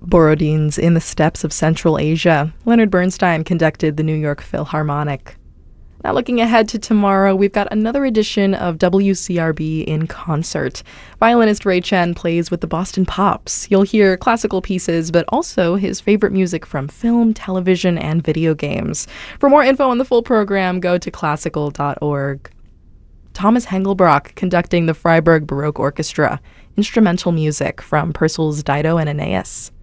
Borodins in the Steppes of Central Asia. Leonard Bernstein conducted the New York Philharmonic. Now looking ahead to tomorrow, we've got another edition of WCRB in concert. Violinist Ray Chen plays with the Boston Pops. You'll hear classical pieces, but also his favorite music from film, television, and video games. For more info on the full program, go to classical.org. Thomas Hengelbrock conducting the Freiburg Baroque Orchestra. Instrumental music from Purcell's Dido and Aeneas.